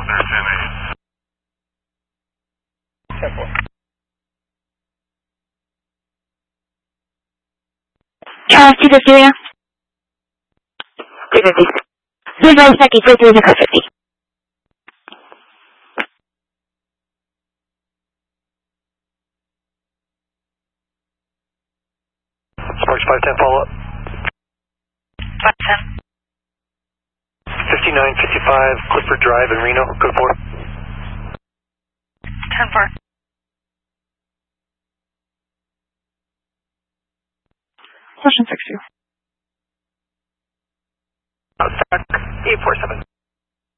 Charles, 250 right now. 350. Visual Becky, 43 is a car 50. Sparks 510, follow up. 510. 5955 Clifford Drive in Reno, code 4. 10-4. Question 6-2. Stock 847.